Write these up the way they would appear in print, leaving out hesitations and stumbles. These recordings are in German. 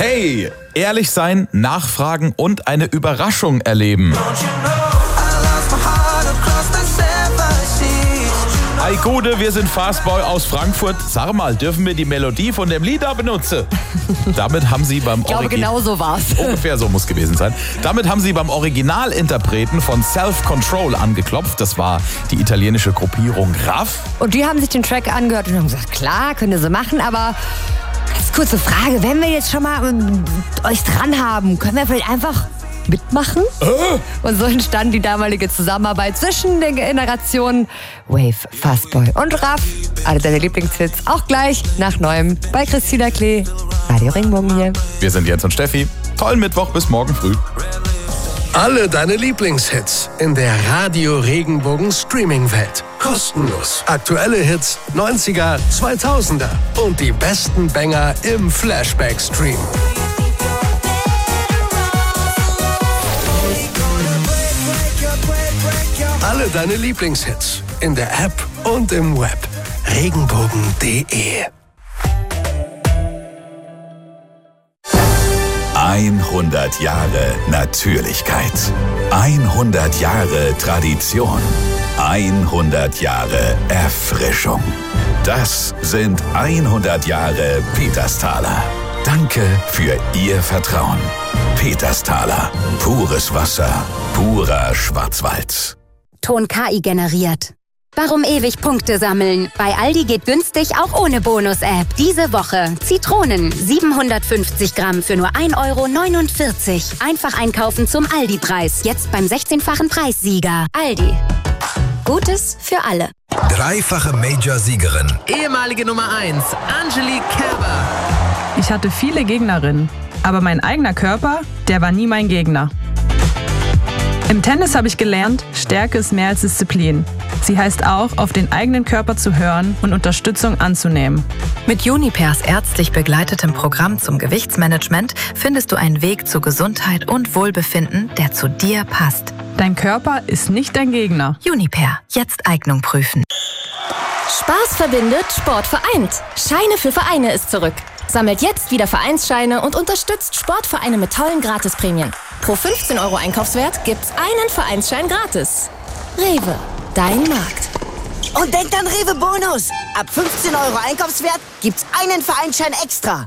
Hey, ehrlich sein, nachfragen und eine Überraschung erleben. Hi Gude, wir sind Fastboy aus Frankfurt. Sag mal, dürfen wir die Melodie von dem Lied da benutzen? Damit haben sie beim Ich glaube, genau so war's. Ungefähr so muss gewesen sein. Damit haben sie beim Originalinterpreten von Self-Control angeklopft. Das war die italienische Gruppierung RAF. Und die haben sich den Track angehört und haben gesagt, klar, können sie machen, aber ganz kurze Frage, wenn wir jetzt schon mal euch dran haben, können wir vielleicht einfach mitmachen? Und so entstand die damalige Zusammenarbeit zwischen den Generationen Wave, Fastboy und RAF. Alle deine Lieblingshits auch gleich nach Neuem bei Christina Klee. Radio Regenbogen hier. Wir sind Jens und Steffi. Tollen Mittwoch, bis morgen früh. Alle deine Lieblingshits in der Radio Regenbogen Streaming-Welt. Kostenlos. Aktuelle Hits, 90er, 2000er und die besten Banger im Flashback-Stream. Alle deine Lieblingshits in der App und im Web. Regenbogen.de 100 Jahre Natürlichkeit. 100 Jahre Tradition. 100 Jahre Erfrischung. Das sind 100 Jahre Petersthaler. Danke für Ihr Vertrauen. Petersthaler. Pures Wasser. Purer Schwarzwald. Ton KI generiert. Warum ewig Punkte sammeln? Bei Aldi geht günstig auch ohne Bonus-App. Diese Woche Zitronen 750 Gramm für nur 1,49 €. Einfach einkaufen zum Aldi-Preis. Jetzt beim 16-fachen Preissieger. Aldi. Gutes für alle. Dreifache Major-Siegerin. Ehemalige Nummer 1, Angelique Kerber. Ich hatte viele Gegnerinnen, aber mein eigener Körper, der war nie mein Gegner. Im Tennis habe ich gelernt, Stärke ist mehr als Disziplin. Sie heißt auch, auf den eigenen Körper zu hören und Unterstützung anzunehmen. Mit Junipers ärztlich begleitetem Programm zum Gewichtsmanagement findest du einen Weg zu Gesundheit und Wohlbefinden, der zu dir passt. Dein Körper ist nicht dein Gegner. Juniper, jetzt Eignung prüfen. Spaß verbindet, Sport vereint. Scheine für Vereine ist zurück. Sammelt jetzt wieder Vereinsscheine und unterstützt Sportvereine mit tollen Gratisprämien. Pro 15 € Einkaufswert gibt's einen Vereinsschein gratis. Rewe, dein Markt. Und denkt an Rewe Bonus. Ab 15 € Einkaufswert gibt's einen Vereinsschein extra.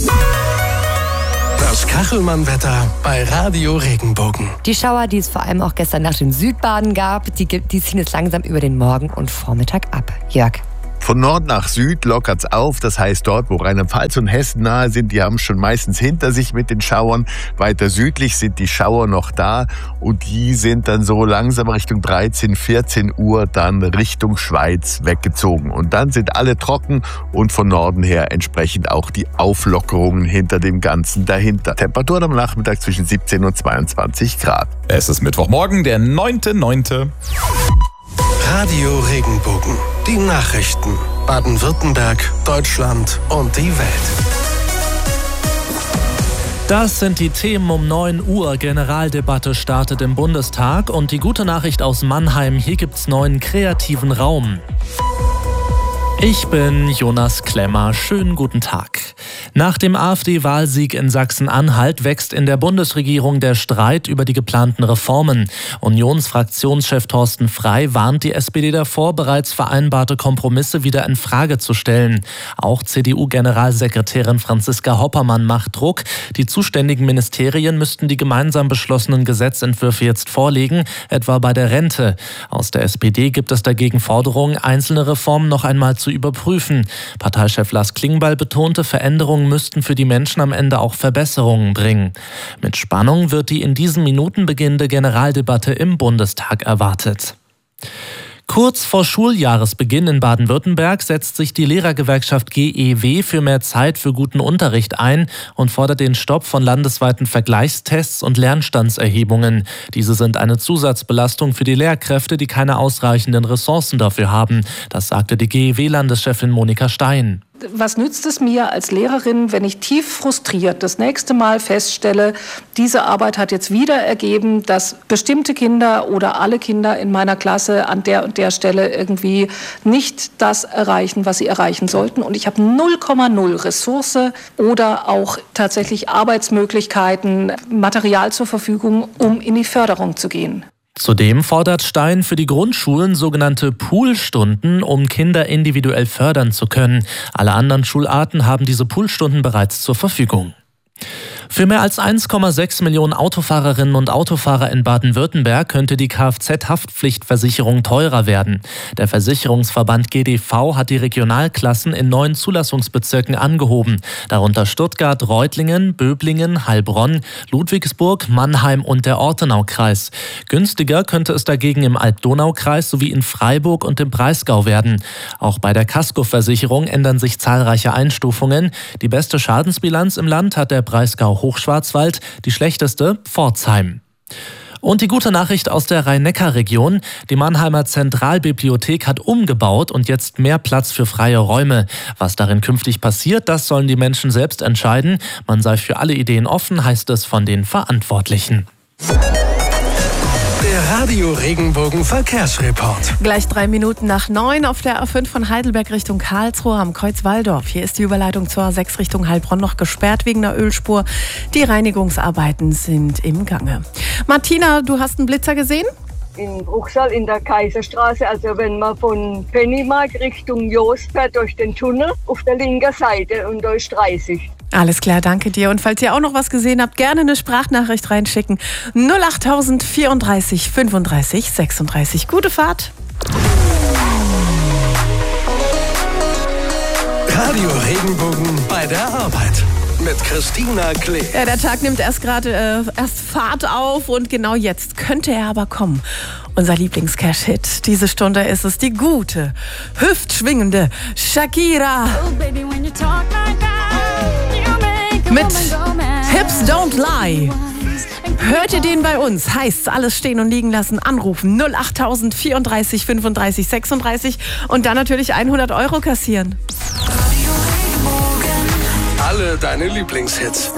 Das Kachelmann-Wetter bei Radio Regenbogen. Die Schauer, die es vor allem auch gestern nach dem Südbaden gab, die ziehen jetzt langsam über den Morgen und Vormittag ab. Jörg. Von Nord nach Süd lockert's auf. Das heißt, dort, wo Rheinland-Pfalz und Hessen nahe sind, die haben es schon meistens hinter sich mit den Schauern. Weiter südlich sind die Schauer noch da und die sind dann so langsam Richtung 13, 14 Uhr dann Richtung Schweiz weggezogen. Und dann sind alle trocken und von Norden her entsprechend auch die Auflockerungen hinter dem Ganzen dahinter. Temperaturen am Nachmittag zwischen 17 und 22 Grad. Es ist Mittwochmorgen, der 9.9. Radio Regenbogen. Die Nachrichten. Baden-Württemberg, Deutschland und die Welt. Das sind die Themen um 9 Uhr. Generaldebatte startet im Bundestag und die gute Nachricht aus Mannheim, hier gibt's neuen kreativen Raum. Ich bin Jonas Klemmer. Schönen guten Tag. Nach dem AfD-Wahlsieg in Sachsen-Anhalt wächst in der Bundesregierung der Streit über die geplanten Reformen. Unionsfraktionschef Thorsten Frey warnt die SPD davor, bereits vereinbarte Kompromisse wieder in Frage zu stellen. Auch CDU-Generalsekretärin Franziska Hoppermann macht Druck. Die zuständigen Ministerien müssten die gemeinsam beschlossenen Gesetzentwürfe jetzt vorlegen, etwa bei der Rente. Aus der SPD gibt es dagegen Forderungen, einzelne Reformen noch einmal zu überprüfen. Parteichef Lars Klingbeil betonte, Veränderungen müssten für die Menschen am Ende auch Verbesserungen bringen. Mit Spannung wird die in diesen Minuten beginnende Generaldebatte im Bundestag erwartet. Kurz vor Schuljahresbeginn in Baden-Württemberg setzt sich die Lehrergewerkschaft GEW für mehr Zeit für guten Unterricht ein und fordert den Stopp von landesweiten Vergleichstests und Lernstandserhebungen. Diese sind eine Zusatzbelastung für die Lehrkräfte, die keine ausreichenden Ressourcen dafür haben. Das sagte die GEW-Landeschefin Monika Stein. Was nützt es mir als Lehrerin, wenn ich tief frustriert das nächste Mal feststelle, diese Arbeit hat jetzt wieder ergeben, dass bestimmte Kinder oder alle Kinder in meiner Klasse an der und der Stelle irgendwie nicht das erreichen, was sie erreichen sollten. Und ich habe 0,0 Ressource oder auch tatsächlich Arbeitsmöglichkeiten, Material zur Verfügung, um in die Förderung zu gehen. Zudem fordert Stein für die Grundschulen sogenannte Poolstunden, um Kinder individuell fördern zu können. Alle anderen Schularten haben diese Poolstunden bereits zur Verfügung. Für mehr als 1,6 Millionen Autofahrerinnen und Autofahrer in Baden-Württemberg könnte die Kfz-Haftpflichtversicherung teurer werden. Der Versicherungsverband GDV hat die Regionalklassen in 9 Zulassungsbezirken angehoben, darunter Stuttgart, Reutlingen, Böblingen, Heilbronn, Ludwigsburg, Mannheim und der Ortenaukreis. Günstiger könnte es dagegen im Alb-Donau-Kreis sowie in Freiburg und im Breisgau werden. Auch bei der Kaskoversicherung ändern sich zahlreiche Einstufungen. Die beste Schadensbilanz im Land hat der Breisgau Hochschwarzwald, die schlechteste Pforzheim. Und die gute Nachricht aus der Rhein-Neckar-Region. Die Mannheimer Zentralbibliothek hat umgebaut und jetzt mehr Platz für freie Räume. Was darin künftig passiert, das sollen die Menschen selbst entscheiden. Man sei für alle Ideen offen, heißt es von den Verantwortlichen. Der Radio Regenbogen Verkehrsreport. Gleich 3 Minuten nach 9 auf der A5 von Heidelberg Richtung Karlsruhe am Kreuz Walldorf. Hier ist die Überleitung zur A6 Richtung Heilbronn noch gesperrt wegen der Ölspur. Die Reinigungsarbeiten sind im Gange. Martina, du hast einen Blitzer gesehen? In Bruchsal in der Kaiserstraße, also wenn man von Pennymark Richtung Jost fährt, durch den Tunnel auf der linken Seite und durch 30. Alles klar, danke dir. Und falls ihr auch noch was gesehen habt, gerne eine Sprachnachricht reinschicken. 08000 34 35 36. Gute Fahrt. Radio Regenbogen bei der Arbeit. Mit Christina Klee. Ja, der Tag nimmt erst Fahrt auf und genau jetzt könnte er aber kommen. Unser Lieblings-Cash-Hit. Diese Stunde ist es die gute, hüftschwingende Shakira. Mit Hips Don't Lie. Hört ihr den bei uns? Heißt's alles stehen und liegen lassen, anrufen 08000 34 35 36 und dann natürlich 100 € kassieren. Alle deine Lieblingshits.